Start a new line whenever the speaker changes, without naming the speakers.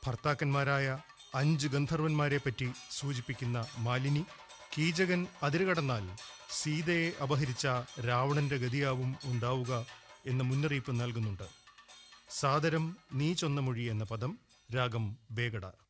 ഭർത്താക്കന്മാരായ 5 ഗന്ധർവന്മാരെ പറ്റി സൂചിപ്പിക്കുന്ന മാലിനി, കീചകൻ അതിരുകടന്നാൽ സീതയെ അപഹരിച്ച രാവണന്റെ ഗതിയാവും ഉണ്ടാവുക എന്ന മുന്നറിയിപ്പ് നൽകുന്നുണ്ട്. സാദരം നീ ചൊന്ന മൊഴി എന്ന പദം രാഗം ബേഗഡ.